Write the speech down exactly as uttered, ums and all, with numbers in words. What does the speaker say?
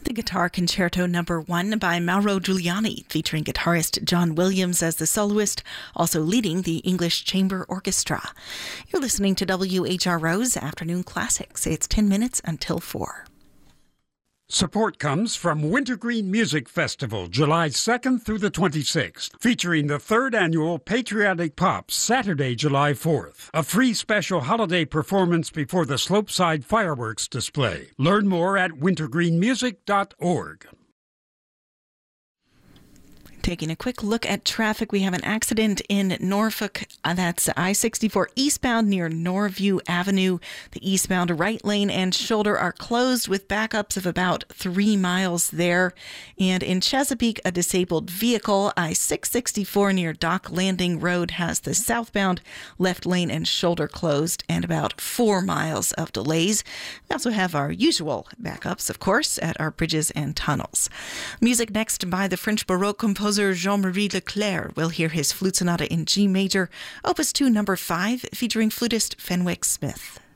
the Guitar Concerto Number One by Mauro Giuliani, featuring guitarist John Williams as the soloist, also leading the English Chamber Orchestra. You're listening to W H R O's Afternoon Classics. It's ten minutes until four. Support comes from Wintergreen Music Festival, July second through the twenty-sixth, featuring the third annual Patriotic Pop, Saturday, July fourth. A free special holiday performance before the Slopeside fireworks display. Learn more at wintergreen music dot org. Taking a quick look at traffic, we have an accident in Norfolk. Uh, that's I sixty-four eastbound near Norview Avenue. The eastbound right lane and shoulder are closed with backups of about three miles there. And in Chesapeake, a disabled vehicle, I six sixty-four near Dock Landing Road, has the southbound left lane and shoulder closed and about four miles of delays. We also have our usual backups, of course, at our bridges and tunnels. Music next by the French Baroque composer Jean-Marie Leclerc. We'll hear his flute sonata in G major, opus two number five, featuring flutist Fenwick Smith.